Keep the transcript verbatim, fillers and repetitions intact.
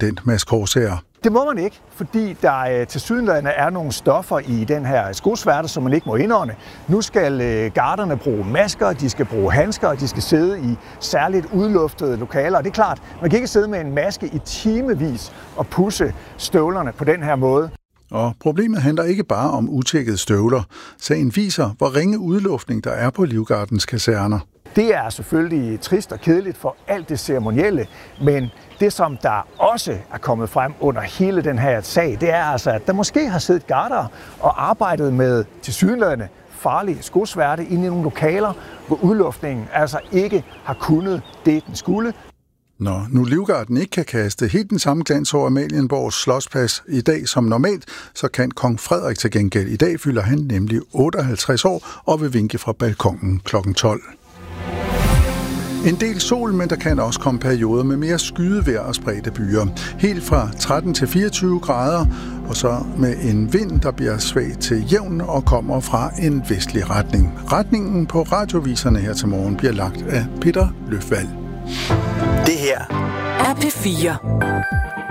korrespondent Mads Korsager. Det må man ikke, fordi der tilsyneladende er nogle stoffer i den her skosværte, som man ikke må indånde. Nu skal garderne bruge masker, de skal bruge handsker, og de skal sidde i særligt udluftede lokaler. Og det er klart, man kan ikke sidde med en maske i timevis og pusse støvlerne på den her måde. Og problemet handler ikke bare om utjekkede støvler. Sagen viser, hvor ringe udluftning der er på Livgardens kaserner. Det er selvfølgelig trist og kedeligt for alt det ceremonielle, men det, som der også er kommet frem under hele den her sag, det er altså, at der måske har siddet garder og arbejdet med tilsyneladende farlige skosværte inde i nogle lokaler, hvor udluftningen altså ikke har kunnet det, den skulle. Når nu Livgarden ikke kan kaste helt den samme glans over Amalienborgs Slotsplads i dag som normalt, så kan kong Frederik til gengæld. I dag fylder han nemlig otteoghalvtreds år og vil vinke fra balkongen klokken tolv. En del sol, men der kan også komme perioder med mere skydevejr og spredte byer. Helt fra tretten til fireogtyve grader, og så med en vind, der bliver svag til jævn og kommer fra en vestlig retning. Retningen på radioviserne her til morgen bliver lagt af Peter Løfvald. Det her er P fire.